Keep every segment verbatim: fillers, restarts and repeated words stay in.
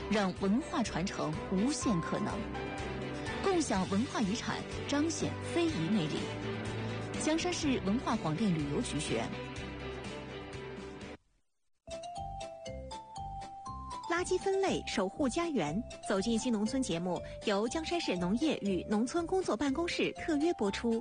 让文化传承无限可能。共享文化遗产，彰显非遗魅力。江山市文化广电旅游局选。 垃圾分类，守护家园。走进新农村节目由江山市农业与农村工作办公室特约播出。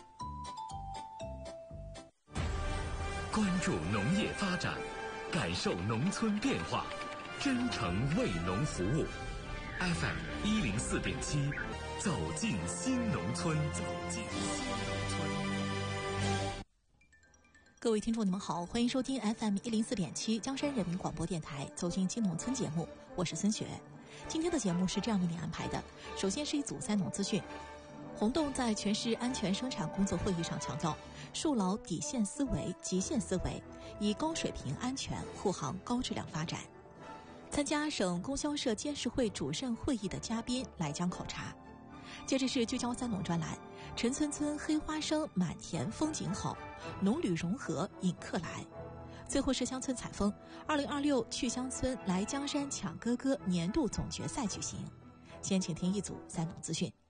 关注农业发展，感受农村变化，真诚为农服务。F M 一零四点七，走进新农村，走进新农村。 各位听众，你们好，欢迎收听 F M 一零四点七江山人民广播电台《走进新农村》节目，我是孙雪。今天的节目是这样为您安排的：首先是一组三农资讯。洪洞在全市安全生产工作会议上强调，树牢底线思维、极限思维，以高水平安全护航高质量发展。参加省供销社监事会主任会议的嘉宾来江考察。接着是聚焦三农专栏，陈村村黑花生满田风景好，农旅融合引客来。最后是乡村采风，二零二六去乡村来江山抢歌歌年度总决赛举行。先请听一组三农资讯。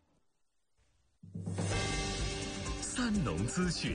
三农资讯。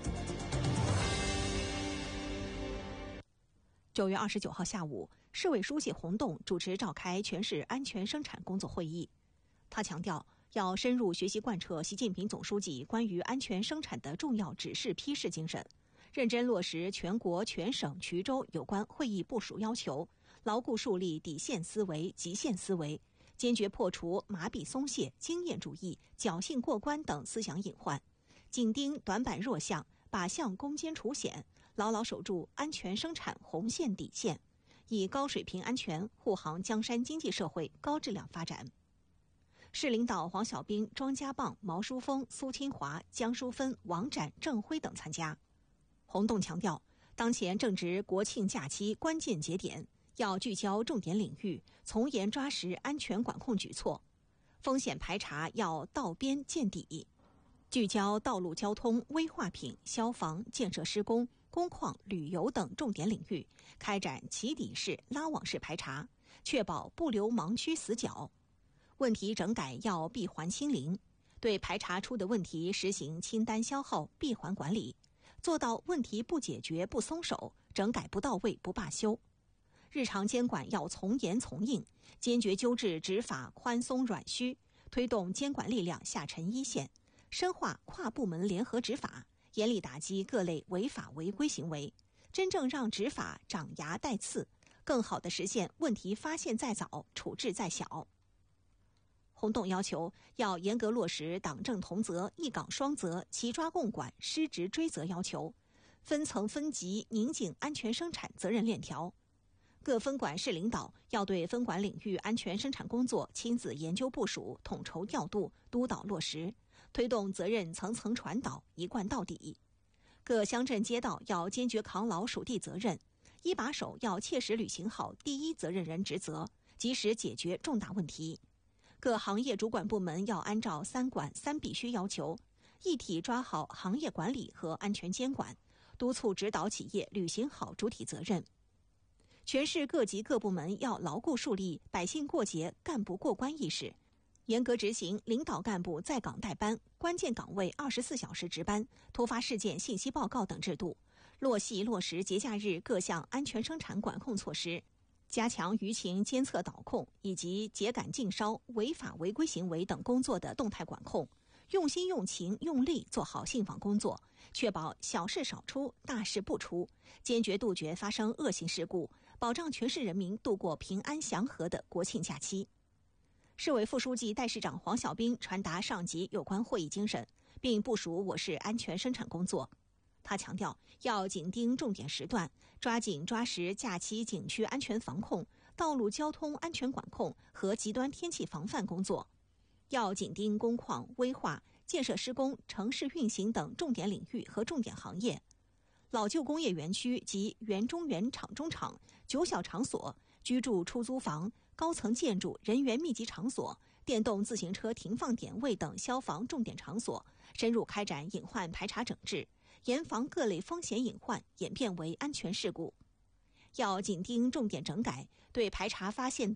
九月二十九号下午，市委书记洪洞主持召开全市安全生产工作会议。他强调，要深入学习贯彻习近平总书记关于安全生产的重要指示批示精神，认真落实全国全省衢州有关会议部署要求，牢固树立底线思维、极限思维，坚决破除麻痹松懈、经验主义、侥幸过关等思想隐患，紧盯短板弱项，靶向攻坚除险，牢牢守住安全生产红线底线，以高水平安全护航江山经济社会高质量发展。市领导黄小兵、庄家棒、毛书峰、苏清华、江淑芬、王展、郑辉等参加。洪洞强调，当前正值国庆假期关键节点，要聚焦重点领域，从严抓实安全管控举措，风险排查要到边见底，聚焦道路交通、危化品、消防、建设施工、工矿、旅游等重点领域，开展起底式、拉网式排查，确保不留盲区死角。问题整改要闭环清零，对排查出的问题实行清单消耗、闭环管理，做到问题不解决不松手，整改不到位不罢休。日常监管要从严从硬，坚决纠治执法宽松软虚，推动监管力量下沉一线，深化跨部门联合执法，严厉打击各类违法违规行为，真正让执法长牙带刺，更好地实现问题发现在早、处置在小。洪洞要求要严格落实党政同责、一岗双责、齐抓共管、失职追责要求，分层分级拧紧安全生产责任链条。各分管市领导要对分管领域安全生产工作亲自研究部署、统筹调度、督导落实，推动责任层层传导、一贯到底。各乡镇街道要坚决扛牢属地责任，一把手要切实履行好第一责任人职责，及时解决重大问题。各行业主管部门要按照三管三必须要求，一体抓好行业管理和安全监管，督促指导企业履行好主体责任。全市各级各部门要牢固树立百姓过节、干部过关意识，严格执行领导干部在岗带班、关键岗位二十四小时值班、突发事件信息报告等制度，落细落实节假日各项安全生产管控措施，加强舆情监测导控以及秸秆禁烧、违法违规行为等工作的动态管控，用心用情用力做好信访工作，确保小事少出、大事不出，坚决杜绝发生恶性事故，保障全市人民度过平安祥和的国庆假期。市委副书记、代市长黄小兵传达上级有关会议精神，并部署我市安全生产工作。他强调，要紧盯重点时段，抓紧抓实假期景区安全防控、道路交通安全管控和极端天气防范工作，要紧盯工矿、危化、建设施工、城市运行等重点领域和重点行业，老旧工业园区及园中园、厂中厂、九小场所、居住出租房、高层建筑、人员密集场所、电动自行车停放点位等消防重点场所，深入开展隐患排查整治，严防各类风险隐患演变为安全事故。要紧盯重点整改，对排查发现的